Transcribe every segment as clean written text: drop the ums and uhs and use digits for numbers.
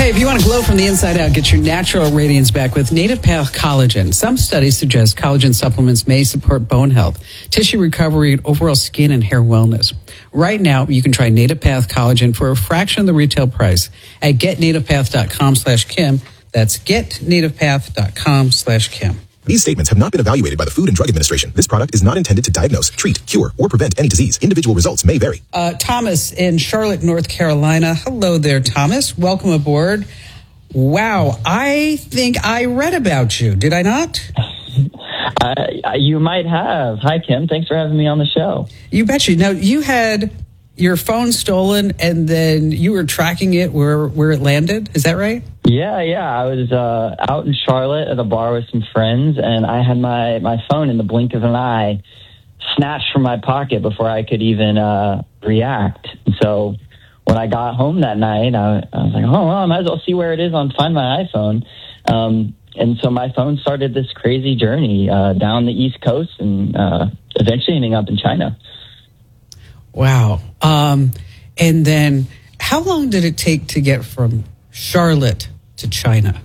Hey, if you want to glow from the inside out, get your natural radiance back with Native Path Collagen. Some studies suggest collagen supplements may support bone health, tissue recovery, and overall skin and hair wellness. Right now, you can try Native Path Collagen for a fraction of the retail price at getnativepath.com/Kim. That's getnativepath.com/Kim. These statements have not been evaluated by the Food and Drug Administration. This product is not intended to diagnose, treat, cure, or prevent any disease. Individual results may vary. Thomas in Charlotte, North Carolina. Hello there, Thomas. Welcome aboard. Wow, I think I read about you. Did I not? You might have. Hi, Kim. Thanks for having me on the show. You betcha. Now, you had your phone stolen, and then you were tracking it where it landed. Is that right? Yeah. I was out in Charlotte at a bar with some friends, and I had my phone in the blink of an eye snatched from my pocket before I could even react. So when I got home that night, I was like, oh, well, I might as well see where it is on Find My iPhone. And so my phone started this crazy journey down the East Coast and eventually ending up in China. Wow. And then how long did it take to get from Charlotte to China?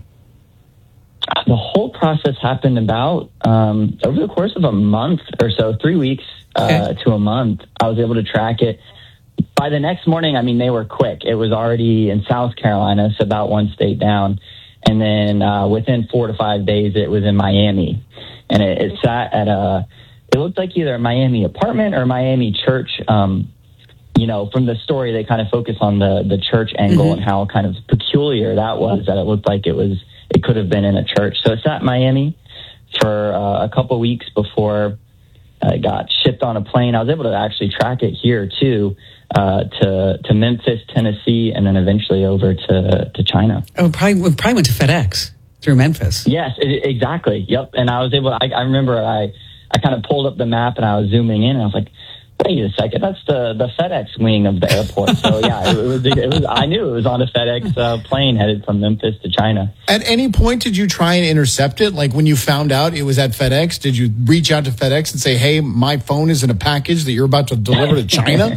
The whole process happened about over the course of a month or so, 3 weeks to a month. I was able to track it. By the next morning, I mean, they were quick. It was already in South Carolina, so about one state down. And then within 4 to 5 days, it was in Miami. And it sat at it looked like either a Miami apartment or a Miami church. You know, from the story, they kind of focus on the church angle and how kind of peculiar that was, that it looked like it could have been in a church. So it sat in Miami for a couple weeks before it got shipped on a plane. I was able to actually track it here, too, to Memphis, Tennessee, and then eventually over to China. Oh, probably went to FedEx through Memphis. Yes, exactly. Yep. And I was able to, I remember I kind of pulled up the map and I was zooming in and I was like, wait a second, that's the FedEx wing of the airport. So yeah, it was. I knew it was on a FedEx plane headed from Memphis to China. At any point, did you try and intercept it? Like when you found out it was at FedEx, did you reach out to FedEx and say, hey, my phone is in a package that you're about to deliver to China?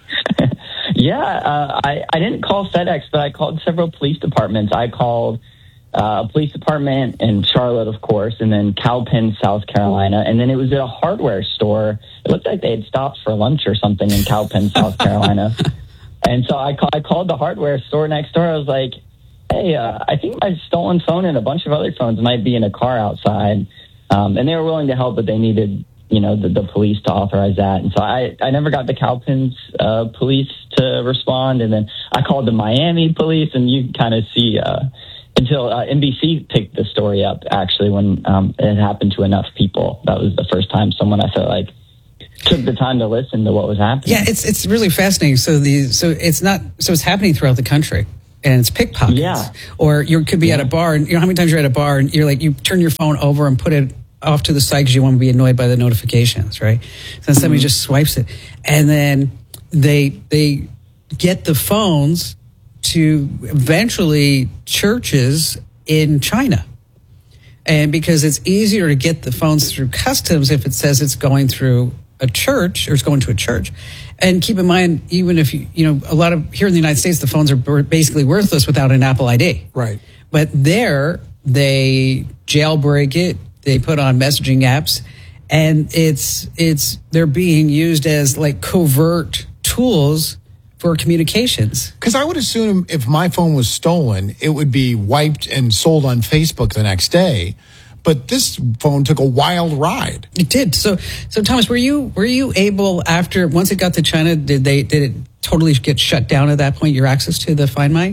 Yeah, I didn't call FedEx, but I called several police departments. I called a police department in Charlotte, of course, and then Cowpen, South Carolina. And then it was at a hardware store. It looked like they had stopped for lunch or something in Cowpen, South Carolina. And so I called the hardware store next door. I was like, hey, I think my stolen phone and a bunch of other phones might be in a car outside. And they were willing to help, but they needed, you know, the police to authorize that. And so I never got the Cowpens police to respond. And then I called the Miami police, and you kind of see until NBC picked the story up, actually, when it happened to enough people. That was the first time someone, I felt like, took the time to listen to what was happening. Yeah, it's really fascinating. So it's happening throughout the country, and it's pickpockets. Yeah. Or you could be at a bar, and you know how many times you're at a bar and you're like, you turn your phone over and put it off to the side because you want to be annoyed by the notifications, right? So somebody just swipes it, and then they get the phones to eventually churches in China. And because it's easier to get the phones through customs if it says it's going through a church or it's going to a church. And keep in mind, even if you know, a lot of here in the United States, the phones are basically worthless without an Apple ID. Right. But there, they jailbreak it, they put on messaging apps, and they're being used as like covert tools for communications. Because I would assume if my phone was stolen, it would be wiped and sold on Facebook the next day. But this phone took a wild ride. It did. So Thomas, were you able, after once it got to China, did it totally get shut down at that point, your access to the Find My?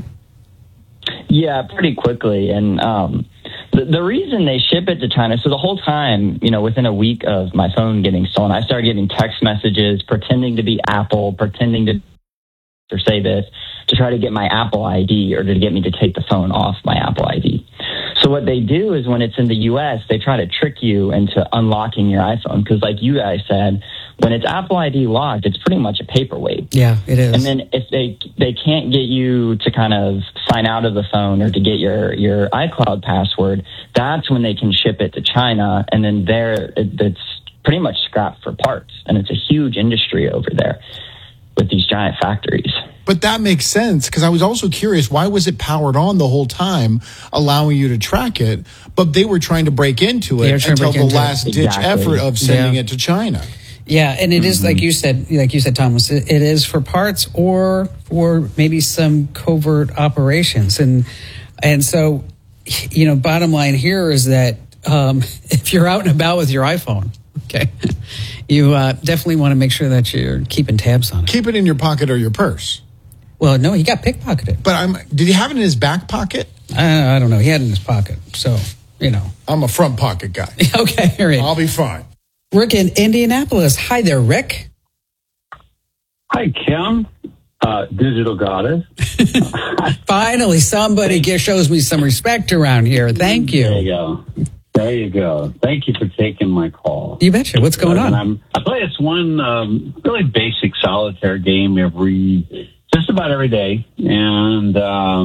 Yeah, pretty quickly. And the reason they ship it to China, so the whole time, you know, within a week of my phone getting stolen, I started getting text messages pretending to be Apple, pretending to or say this, to try to get my Apple ID or to get me to take the phone off my Apple ID. So what they do is when it's in the U.S., they try to trick you into unlocking your iPhone. Because like you guys said, when it's Apple ID locked, it's pretty much a paperweight. Yeah, it is. And then if they can't get you to kind of sign out of the phone or to get your iCloud password, that's when they can ship it to China. And then it's pretty much scrapped for parts. And it's a huge industry over there with these giant factories. But that makes sense, because I was also curious, why was it powered on the whole time, allowing you to track it? But they were trying to break into it until the last-ditch effort of sending it to China. Yeah, and it is, like you said, Thomas, it is for parts or for maybe some covert operations. And so, bottom line here is that if you're out and about with your iPhone, okay, you definitely want to make sure that you're keeping tabs on it. Keep it in your pocket or your purse. Well, no, he got pickpocketed. But did he have it in his back pocket? I don't know. He had it in his pocket, so, I'm a front pocket guy. Okay, all right. I'll be fine. Rick in Indianapolis. Hi there, Rick. Hi, Kim. Digital goddess. Finally, somebody shows me some respect around here. Thank you. There you go. Thank you for taking my call. You betcha. What's going on? I play this one really basic solitaire game just about every day. And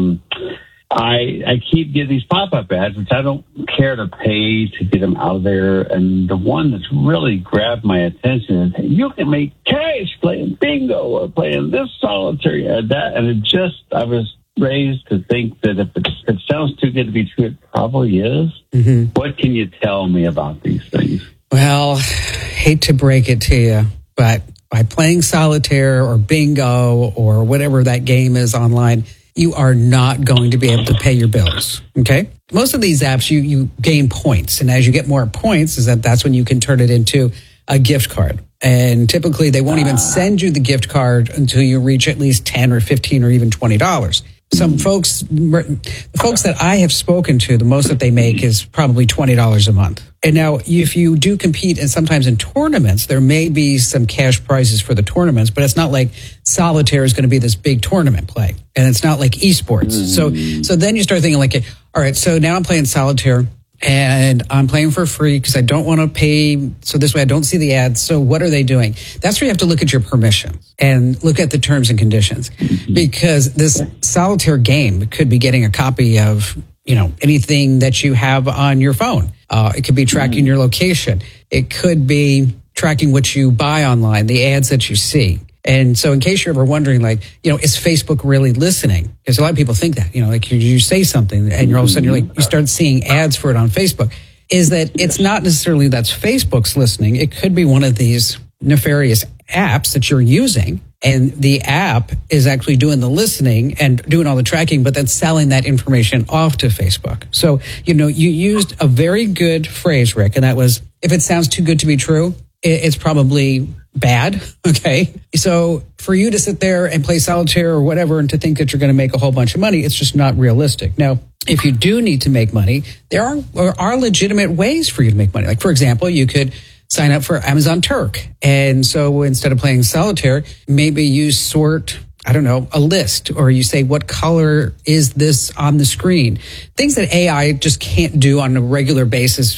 I keep getting these pop-up ads, which I don't care to pay to get them out of there. And the one that's really grabbed my attention is, you can make cash playing bingo or playing this solitaire ad, that. And I was raised to think that if it sounds too good to be true, it probably is. Mm-hmm. What can you tell me about these things? Well, hate to break it to you, but by playing solitaire or bingo or whatever that game is online, you are not going to be able to pay your bills, okay? Most of these apps, you gain points, and as you get more points, that's when you can turn it into a gift card. And typically, they won't even send you the gift card until you reach at least $10 or $15 or even $20. Some folks, the folks that I have spoken to, the most that they make is probably $20 a month. And now, if you do compete, and sometimes in tournaments, there may be some cash prizes for the tournaments, but it's not like solitaire is going to be this big tournament play. And it's not like esports. So then you start thinking like, all right, so now I'm playing solitaire and I'm playing for free because I don't want to pay. So this way I don't see the ads. So what are they doing? That's where you have to look at your permissions and look at the terms and conditions, because this solitaire game could be getting a copy of, anything that you have on your phone. It could be tracking your location. It could be tracking what you buy online, the ads that you see. And so in case you're ever wondering, is Facebook really listening? Because a lot of people think that, you say something and all of a sudden you start seeing ads for it on Facebook. Is that it's not necessarily that's Facebook's listening. It could be one of these nefarious apps that you're using. And the app is actually doing the listening and doing all the tracking, but then selling that information off to Facebook. So, you used a very good phrase, Rick, and that was, if it sounds too good to be true, it's probably bad. Okay. So for you to sit there and play solitaire or whatever and to think that you're going to make a whole bunch of money, it's just not realistic. Now, if you do need to make money, there are legitimate ways for you to make money. Like, for example, you could sign up for Amazon Turk. And so instead of playing solitaire, maybe you sort, a list, or you say, what color is this on the screen? Things that AI just can't do on a regular basis